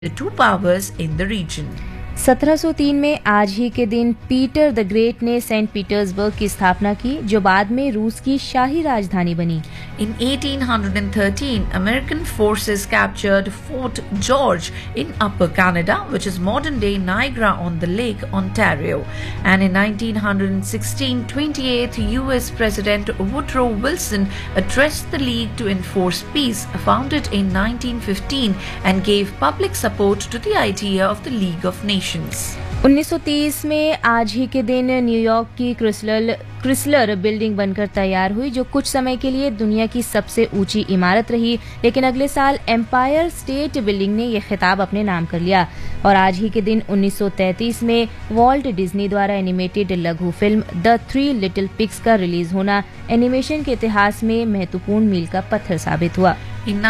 the two powers in the region. 1703 में आज ही के दिन पीटर द ग्रेट ने सेंट पीटर्सबर्ग की स्थापना की, जो बाद में रूस की शाही राजधानी बनी। In 1813, American forces captured Fort George in Upper Canada, which is modern-day Niagara-on-the-Lake, Ontario. And in 1916, 28th U.S. President Woodrow Wilson addressed the League to Enforce Peace, founded in 1915, and gave public support to the idea of the League of Nations. 1930 में आज ही के दिन New York की Chrysler building बनकर तैयार हुई, जो कुछ समय के लिए दुनिया की सबसे ऊंची इमारत रही, लेकिन अगले साल एम्पायर स्टेट बिल्डिंग ने यह खिताब अपने नाम कर लिया। और आज ही के दिन 1933 में वॉल्ट डिज्नी द्वारा एनिमेटेड लघु film the three little pigs का रिलीज होना एनिमेशन के इतिहास में महत्वपूर्ण मील का पत्थर साबित हुआ। In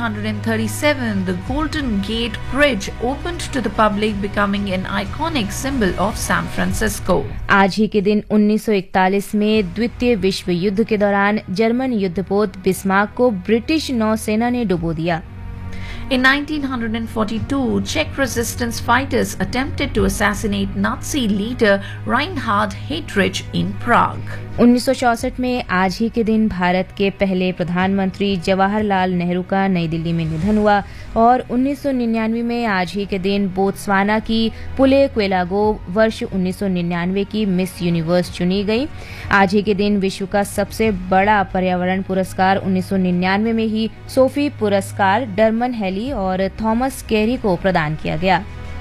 1937, the Golden Gate Bridge opened to the public, becoming an iconic symbol of San Francisco. आज ही के दिन 1941 में द्वितीय विश्व युद्ध के दौरान जर्मन युद्धपोत बिस्मार्क को ब्रिटिश नौसेना ने डुबो दिया। In 1942, Czech resistance fighters attempted to assassinate Nazi leader Reinhard Heydrich in Prague. 1964 में आज ही के दिन भारत के पहले प्रधानमंत्री जवाहरलाल नेहरू का नई दिल्ली में निधन हुआ। और 1999 में आज ही के दिन बोत्सवाना की पुले क्वेलागो वर्ष 1999 की मिस यूनिवर्स चुनी गई। आज ही के दिन विश्व का सबसे बड़ा पर्यावरण पुरस्कार 1999 में ही सोफी पुरस्कार डरमन हेली और थॉमस कैरी को प्रदान किया गया।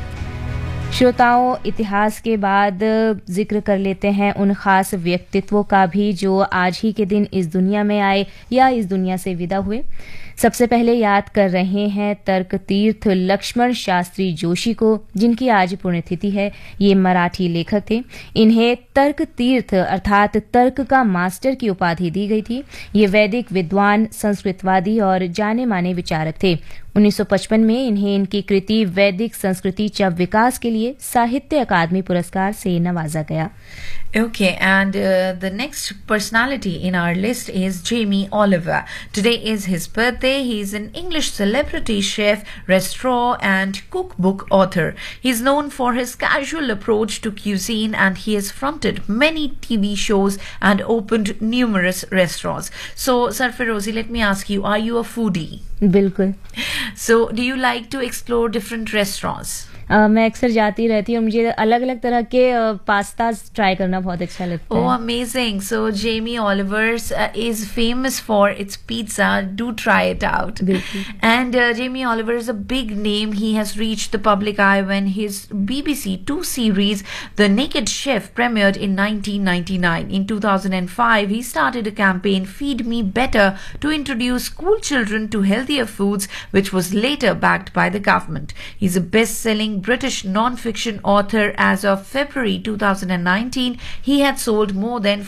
श्रोताओं, इतिहास के बाद जिक्र कर लेते हैं उन खास व्यक्तित्वों का भी जो आज ही के दिन इस दुनिया में आए या इस दुनिया से विदा हुए। सबसे पहले याद कर रहे हैं तर्क तीर्थ लक्ष्मण शास्त्री जोशी को, जिनकी आज पुण्यतिथि है। ये मराठी लेखक थे। इन्हें तर्क तीर्थ अर्थात तर्क का मास्टर की उपाधि दी गई थी। ये वैदिक विद्वान, संस्कृतवादी और जाने माने विचारक थे। 1955 में इन्हें इनकी कृति वैदिक संस्कृति च विकास के लिए साहित्य अकादमी पुरस्कार से नवाजा गया। Okay, and the next personality in our list is Jamie Oliver. Today is his birthday. He is an English celebrity chef, restaurant and cookbook author. He is known for his casual approach to cuisine, and he has fronted many TV shows and opened numerous restaurants. So, Sarfarozi, let me ask you, are you a foodie? बिल्कुल। So, do you like to explore different restaurants? मैं अक्सर जाती रहती हूँ। मुझे अलग अलग तरह के पास्ता ट्राई करना बहुत अच्छा लगता है। Oh, amazing. So Jamie Oliver's is famous for its pizza. Do try it out. And Jamie Oliver is a big name. He has reached the public eye when his BBC 2 series The Naked Chef premiered in 1999. In 2005, he started a campaign Feed Me Better to introduce school children to healthier foods, which was later backed by the government. He's a best-selling British non-fiction author. As of February 2019, he had sold more than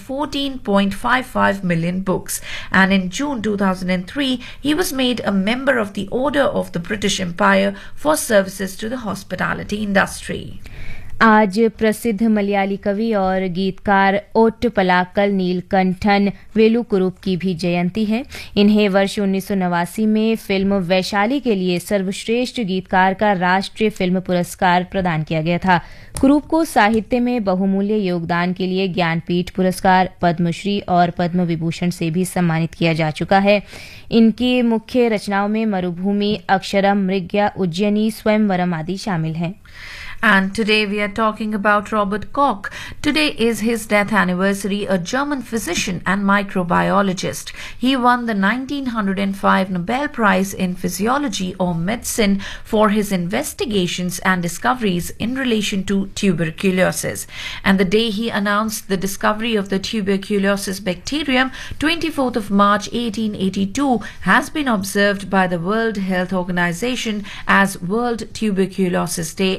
14.55 million books. And in June 2003, he was made a member of the Order of the British Empire for services to the hospitality industry. आज प्रसिद्ध मलयाली कवि और गीतकार ओट्टपलाक्कल नीलकंठन वेलुकुरुप की भी जयंती है। इन्हें वर्ष 1989 में फिल्म वैशाली के लिए सर्वश्रेष्ठ गीतकार का राष्ट्रीय फिल्म पुरस्कार प्रदान किया गया था। कुरूप को साहित्य में बहुमूल्य योगदान के लिए ज्ञानपीठ पुरस्कार, पद्मश्री और पद्म विभूषण से भी सम्मानित किया जा चुका है। इनकी मुख्य रचनाओं में मरुभूमि, अक्षरम, मृग्या, उज्जयिनी, स्वयंवरम आदि शामिल हैं। And today we are talking about Robert Koch. Today is his death anniversary, a German physician and microbiologist. He won the 1905 Nobel Prize in Physiology or Medicine for his investigations and discoveries in relation to tuberculosis. And the day he announced the discovery of the tuberculosis bacterium, 24th of March 1882, has been observed by the World Health Organization as World Tuberculosis Day every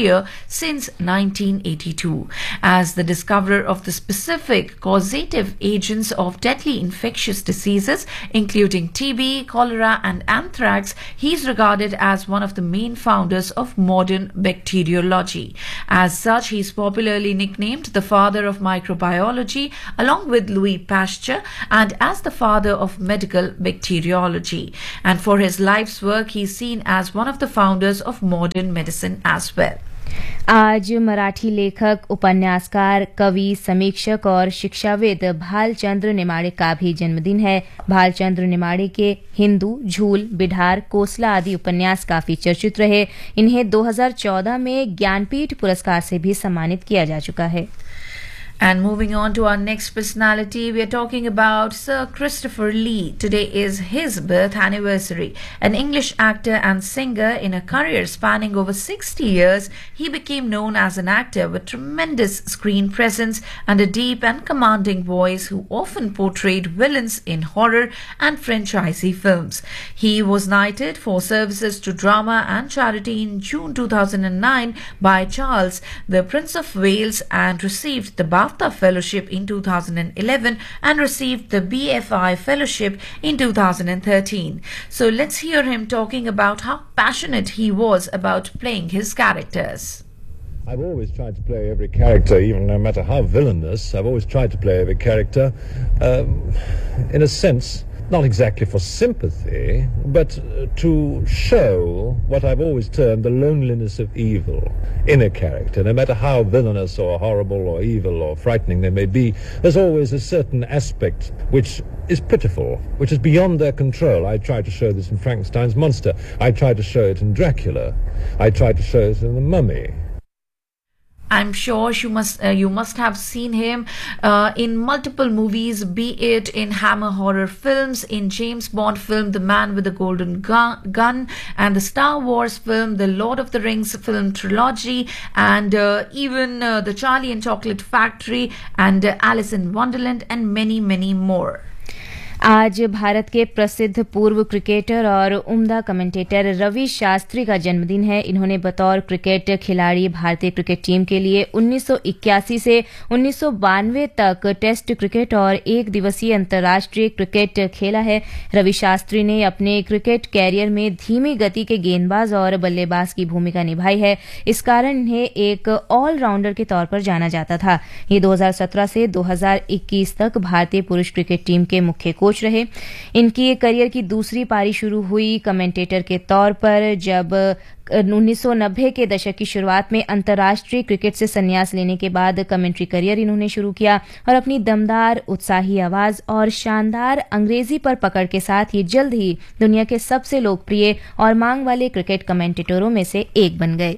career since 1982 as the discoverer of the specific causative agents of deadly infectious diseases, including TB, cholera, and anthrax. He is regarded as one of the main founders of modern bacteriology. As such, he is popularly nicknamed the father of microbiology, along with Louis Pasteur, and as the father of medical bacteriology. And for his life's work, he is seen as one of the founders of modern medicine as well. आज मराठी लेखक, उपन्यासकार, कवि, समीक्षक और शिक्षाविद भालचंद्र नेमाड़े का भी जन्मदिन है। भालचंद्र नेमाड़े के हिंदू, झूल, बिढार, कोसला आदि उपन्यास काफी चर्चित रहे। इन्हें 2014 में ज्ञानपीठ पुरस्कार से भी सम्मानित किया जा चुका है। And moving on to our next personality, we are talking about Sir Christopher Lee. Today is his birth anniversary. An English actor and singer in a career spanning over 60 years, he became known as an actor with tremendous screen presence and a deep and commanding voice who often portrayed villains in horror and franchisee films. He was knighted for services to drama and charity in June 2009 by Charles, the Prince of Wales, and received the BAFTA Fellowship in 2011 and received the BFI Fellowship in 2013. So let's hear him talking about how passionate he was about playing his characters. I've always tried to play every character, even no matter how villainous. I've always tried to play every character, in a sense, not exactly for sympathy, but to show what I've always termed the loneliness of evil in a character. No matter how villainous or horrible or evil or frightening they may be, there's always a certain aspect which is pitiful, which is beyond their control. I tried to show this in Frankenstein's monster. I tried to show it in Dracula. I tried to show it in The Mummy. I'm sure you must have seen him in multiple movies, be it in Hammer horror films, in James Bond film The Man with the Golden Gun, and the Star Wars film, the Lord of the Rings film trilogy, and even the Charlie and Chocolate Factory and Alice in Wonderland, and many, many more. आज भारत के प्रसिद्ध पूर्व cricketer और उम्दा commentator Ravi Shastri का जन्मदिन है। इन्होंने बतौर क्रिकेट खिलाड़ी भारतीय क्रिकेट टीम के लिए 1981 से 1992 तक टेस्ट क्रिकेट और एक दिवसीय अंतर्राष्ट्रीय क्रिकेट खेला है। रवि शास्त्री ने अपने क्रिकेट कैरियर में धीमी गति के गेंदबाज और बल्लेबाज की भूमिका निभाई है। इस कारण इन्हें एक ऑलराउंडर के तौर पर जाना जाता था। ये 2017 से 2021 तक भारतीय पुरुष क्रिकेट टीम के मुख्य कोच रहे। इनकी करियर की दूसरी पारी शुरू हुई कमेंटेटर के तौर पर जब 1990 के दशक की शुरुआत में अंतर्राष्ट्रीय क्रिकेट से संन्यास लेने के बाद कमेंट्री करियर इन्होंने शुरू किया और अपनी दमदार, उत्साही आवाज और शानदार अंग्रेजी पर पकड़ के साथ ये जल्द ही दुनिया के सबसे लोकप्रिय और मांग वाले क्रिकेट कमेंटेटरों में से एक बन गए।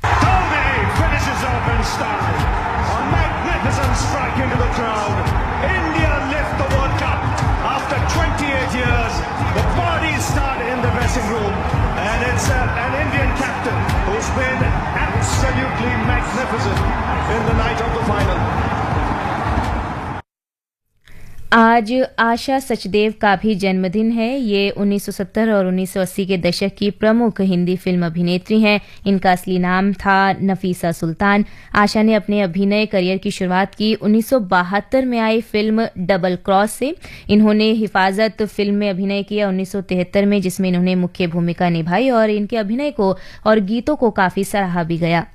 An Indian captain who's been absolutely magnificent in the night of the final. आज आशा सचदेव का भी जन्मदिन है। ये 1970 और 1980 के दशक की प्रमुख हिंदी फिल्म अभिनेत्री हैं। इनका असली नाम था नफीसा सुल्तान। आशा ने अपने अभिनय करियर की शुरुआत की 1972 में आई फिल्म डबल क्रॉस से। इन्होंने हिफाजत फिल्म में अभिनय किया 1973 में, जिसमें इन्होंने मुख्य भूमिका निभाई और इनके अभिनय को और गीतों को काफी सराहा भी गया।